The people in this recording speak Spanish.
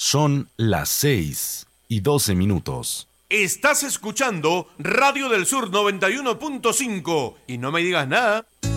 Son las 6:12. Estás escuchando Radio del Sur 91.5 y no me digas nada.